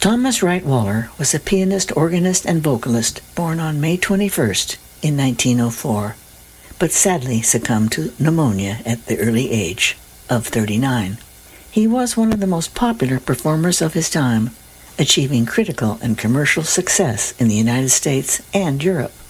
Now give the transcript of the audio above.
Thomas Wright Waller was a pianist, organist, and vocalist born on May 21st in 1904, but sadly succumbed to pneumonia at the early age of 39. He was one of the most popular performers of his time, achieving critical and commercial success in the United States and Europe.